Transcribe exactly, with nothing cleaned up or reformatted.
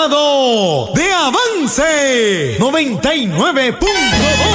estado de avance noventa y nueve punto dos.